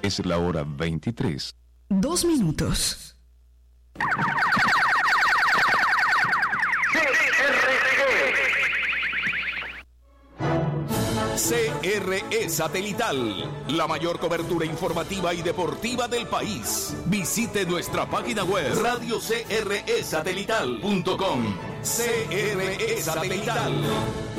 Es la hora 23. 2 minutos. CRE Satelital, la mayor cobertura informativa y deportiva del país. Visite nuestra página web radiocresatelital.com. CRE Satelital,